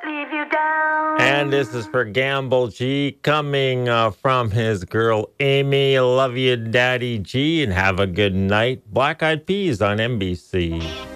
leave you down. And this is for Gamble G coming from his girl Amy. Love you, Daddy G, and have a good night. Black Eyed Peas on NBC.